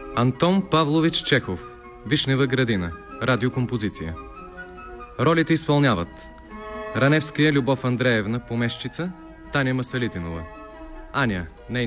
Антон Павлович Чехов. Вишнева градина. Радиокомпозиция. Ролите изпълняват Раневския Любов Андреевна, помещица, Таня Масалитинова. Аня, нейн